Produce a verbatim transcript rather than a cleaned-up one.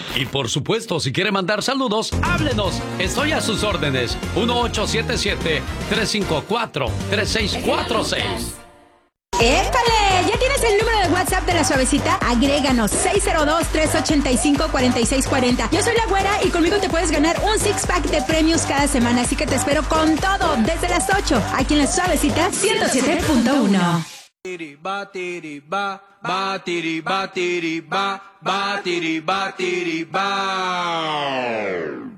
Y por supuesto, si quiere mandar saludos, háblenos. Estoy a sus órdenes. uno ocho siete siete, tres cinco cuatro, tres seis cuatro seis. ¡Épale! ¿Ya tienes el número de WhatsApp de La Suavecita? Agréganos seis cero dos, tres ocho cinco, cuatro seis cuatro cero. Yo soy La Güera y conmigo te puedes ganar un six-pack de premios cada semana. Así que te espero con todo desde las ocho, aquí en La Suavecita ciento siete punto uno. Batiri, ba, batiri, batiri, ba, batiri, batiri, ba.